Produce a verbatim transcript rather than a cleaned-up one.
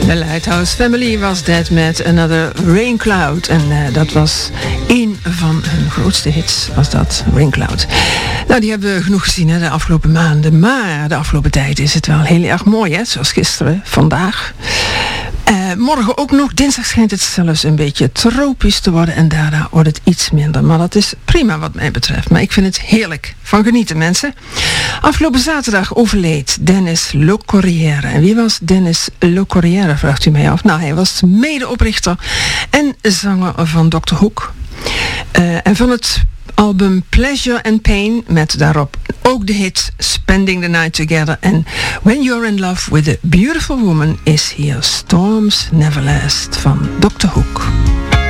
De Lighthouse Family was dat met Another Rain Cloud. En uh, dat was een van hun grootste hits, was dat, Rain Cloud. Nou, die hebben we genoeg gezien hè, de afgelopen maanden. Maar de afgelopen tijd is het wel heel erg mooi, hè? Zoals gisteren, vandaag. Uh, morgen ook nog, dinsdag schijnt het zelfs een beetje tropisch te worden. En daarna wordt het iets minder. Maar dat is prima wat mij betreft. Maar ik vind het heerlijk. Van genieten, mensen. Afgelopen zaterdag overleed Dennis Le Corriere. En wie was Dennis Le Corriere, vraagt u mij af. Nou, hij was medeoprichter en zanger van dokter Hook. Uh, en van het album Pleasure and Pain met daarop ook de hit Spending the Night Together. En When You're in Love with a Beautiful Woman is hier Storms Never Last van dokter Hook.